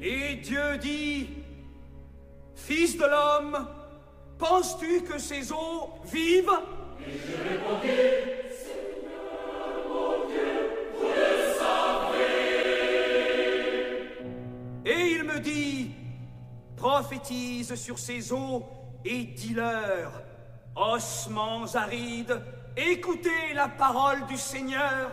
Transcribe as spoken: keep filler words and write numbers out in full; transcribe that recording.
Et Dieu dit, Fils de l'homme, penses-tu que ces eaux vivent? Et je répondis, Seigneur, mon Dieu, vous le savez. Et il me dit, prophétise sur ces eaux et dis-leur, ossements arides, écoutez la parole du Seigneur.